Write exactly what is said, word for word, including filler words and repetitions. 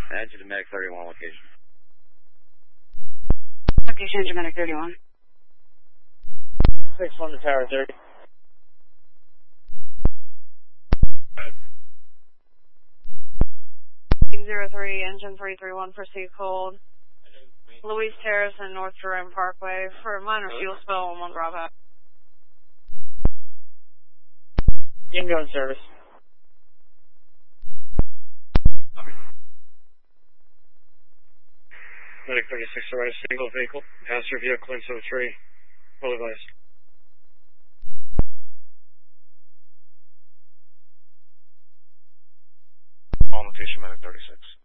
Add you to Medic thirty-one location. Location to Medic thirty-one. six one to Tower thirty. zero three, engine three three one, proceed cold. Louise Terrace and North Jerome Parkway for a minor fuel spill on one Bravo. Ingoing service. Medic thirty-six arrives, single vehicle, passenger vehicle in zone three, full advised. On location, Medic thirty-six.